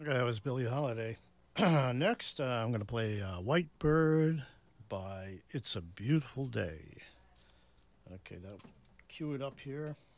That was Billie Holiday. Next, I'm going to play White Bird by It's a Beautiful Day. Okay, that cue it up here.